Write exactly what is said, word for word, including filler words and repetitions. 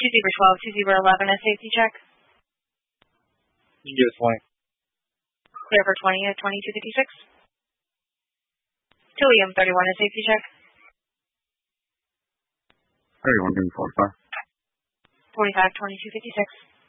two zero one two, two zero one one, a safety check. You can get a twenty. Clear for twenty at twenty-two fifty-six. Tilium thirty-one, a safety check. thirty-one, give me forty-five. forty-five, twenty-two fifty-six.